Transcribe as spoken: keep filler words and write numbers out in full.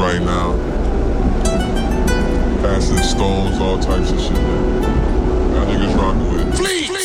right now. Passing stones, all types of shit, man. Y'all niggas rocking with it. Flee!